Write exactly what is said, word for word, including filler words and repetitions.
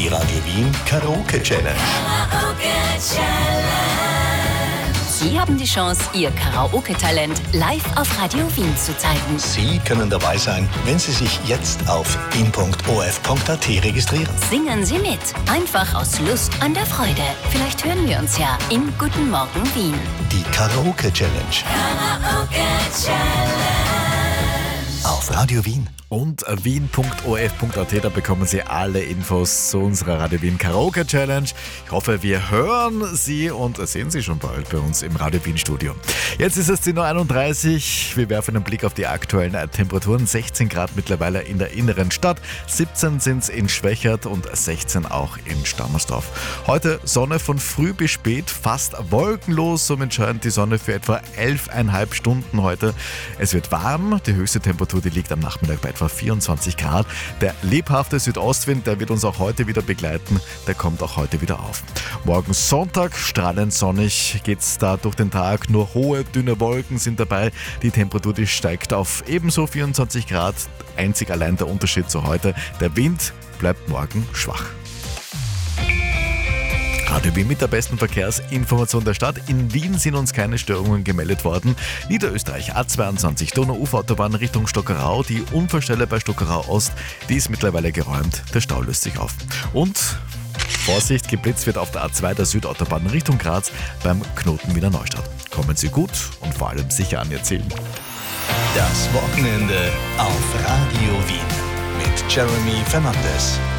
Die Radio Wien Karaoke Challenge. Sie haben die Chance, Ihr Karaoke-Talent live auf Radio Wien zu zeigen. Sie können dabei sein, wenn Sie sich jetzt auf wien punkt o f punkt a t registrieren. Singen Sie mit. Einfach aus Lust an der Freude. Vielleicht hören wir uns ja im Guten Morgen Wien. Die Karaoke Challenge. Karaoke Challenge. Auf Radio Wien. Und wien punkt o f punkt a t, da bekommen Sie alle Infos zu unserer Radio Wien Karaoke Challenge. Ich hoffe, wir hören Sie und sehen Sie schon bald bei uns im Radio Wien Studio. Jetzt ist es zehn Uhr einunddreißig. Wir werfen einen Blick auf die aktuellen Temperaturen. sechzehn Grad mittlerweile in der inneren Stadt, siebzehn sind es in Schwächert und sechzehn auch in Stammersdorf. Heute Sonne von früh bis spät, fast wolkenlos. Somit scheint die Sonne für etwa elfeinhalb Stunden heute. Es wird warm. Die höchste Temperatur, die liegt am Nachmittag bei etwa vierundzwanzig Grad. Der lebhafte Südostwind, der wird uns auch heute wieder begleiten. Der kommt auch heute wieder auf. Morgen Sonntag, strahlend sonnig geht's da durch den Tag. Nur hohe, dünne Wolken sind dabei. Die Temperatur, die steigt auf ebenso vierundzwanzig Grad. Einzig allein der Unterschied zu heute. Der Wind bleibt morgen schwach. Radio Wien mit der besten Verkehrsinformation der Stadt. In Wien sind uns keine Störungen gemeldet worden. Niederösterreich A zweiundzwanzig Donau-Ufer-Autobahn Richtung Stockerau. Die Unfallstelle bei Stockerau Ost, die ist mittlerweile geräumt. Der Stau löst sich auf. Und Vorsicht, geblitzt wird auf der A zwei der Südautobahn Richtung Graz beim Knoten Wiener Neustadt. Kommen Sie gut und vor allem sicher an Ihr Ziel. Das Wochenende auf Radio Wien mit Jeremy Fernandes.